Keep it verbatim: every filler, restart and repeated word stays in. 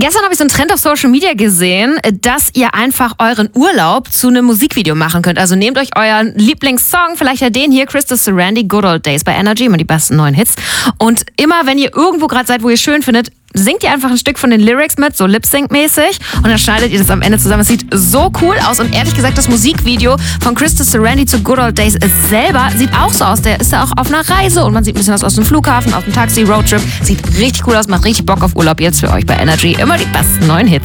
Gestern habe ich so einen Trend auf Social Media gesehen, dass ihr einfach euren Urlaub zu einem Musikvideo machen könnt. Also nehmt euch euren Lieblingssong, vielleicht ja den hier, Krista Surrandy, Good Old Days bei Energy, immer die besten neuen Hits. Und immer, wenn ihr irgendwo gerade seid, wo ihr schön findet, singt ihr einfach ein Stück von den Lyrics mit, so Lip-Sync-mäßig. Und dann schneidet ihr das am Ende zusammen. Es sieht so cool aus. Und ehrlich gesagt, das Musikvideo von Krista Surrandy zu Good Old Days selber sieht auch so aus. Der ist ja auch auf einer Reise und man sieht ein bisschen was aus dem Flughafen, auf dem Taxi, Roadtrip. Sieht richtig cool aus, macht richtig Bock auf Urlaub jetzt für euch bei Energy. Immer die besten neuen Hits.